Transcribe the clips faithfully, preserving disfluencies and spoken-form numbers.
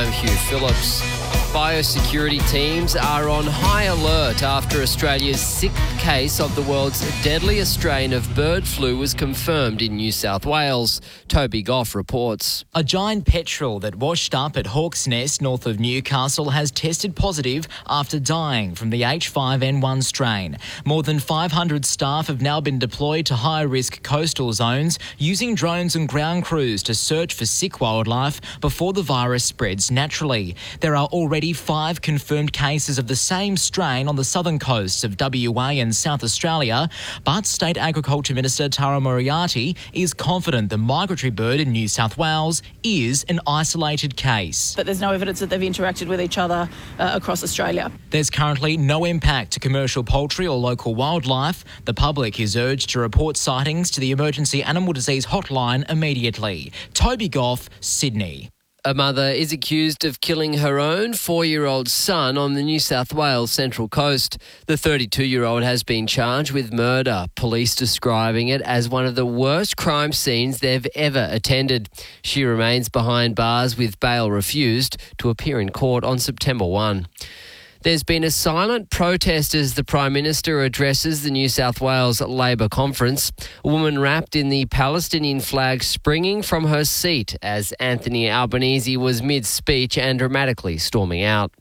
I'm Hugh Phillips. Biosecurity teams are on high alert after Australia's sixth case of the world's deadliest strain of bird flu was confirmed in New South Wales. Toby Goff reports. A giant petrel that washed up at Hawk's Nest north of Newcastle has tested positive after dying from the H five N one strain. More than five hundred staff have now been deployed to high-risk coastal zones using drones and ground crews to search for sick wildlife before the virus spreads naturally. There are already five confirmed cases of the same strain on the southern coasts of W A and South Australia, but State Agriculture Minister Tara Moriarty is confident the migratory bird in New South Wales is an isolated case. But there's no evidence that they've interacted with each other uh, across Australia. There's currently no impact to commercial poultry or local wildlife. The public is urged to report sightings to the Emergency Animal Disease Hotline immediately. Toby Goff, Sydney. A mother is accused of killing her own four-year-old son on the New South Wales Central Coast. The thirty-two-year-old has been charged with murder, police describing it as one of the worst crime scenes they've ever attended. She remains behind bars with bail refused to appear in court on September first. There's been a silent protest as the Prime Minister addresses the New South Wales Labor Conference. A woman wrapped in the Palestinian flag springing from her seat as Anthony Albanese was mid-speech and dramatically storming out.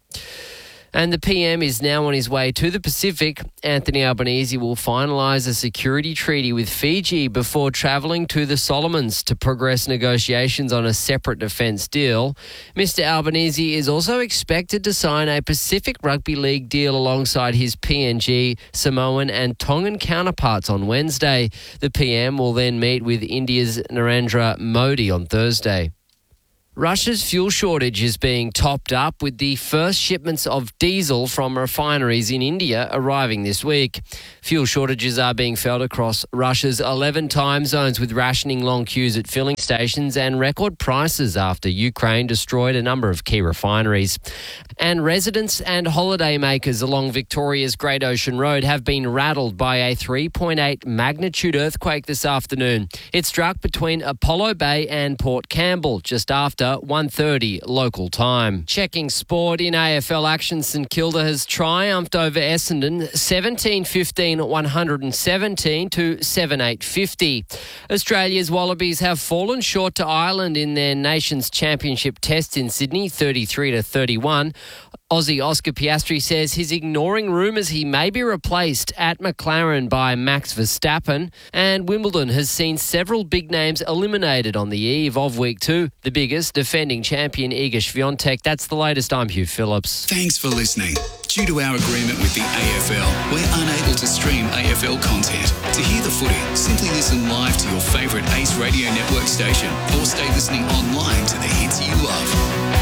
And the P M is now on his way to the Pacific. Anthony Albanese will finalise a security treaty with Fiji before travelling to the Solomons to progress negotiations on a separate defence deal. Mister Albanese is also expected to sign a Pacific Rugby League deal alongside his P N G, Samoan and Tongan counterparts on Wednesday. The P M will then meet with India's Narendra Modi on Thursday. Russia's fuel shortage is being topped up with the first shipments of diesel from refineries in India arriving this week. Fuel shortages are being felt across Russia's eleven time zones with rationing, long queues at filling stations and record prices after Ukraine destroyed a number of key refineries. And residents and holidaymakers along Victoria's Great Ocean Road have been rattled by a three point eight magnitude earthquake this afternoon. It struck between Apollo Bay and Port Campbell just after one thirty local time. Checking sport in A F L action, St Kilda has triumphed over Essendon seventeen fifteen one seventeen to seven eight fifty. Australia's Wallabies have fallen short to Ireland in their Nations Championship test in Sydney thirty-three to thirty-one. Aussie Oscar Piastri says he's ignoring rumours he may be replaced at McLaren by Max Verstappen. And Wimbledon has seen several big names eliminated on the eve of week two. The biggest, defending champion Iga Swiatek. That's the latest. I'm Hugh Phillips. Thanks for listening. Due to our agreement with the A F L, we're unable to stream A F L content. To hear the footy, simply listen live to your favourite Ace Radio Network station or stay listening online to the hits you love.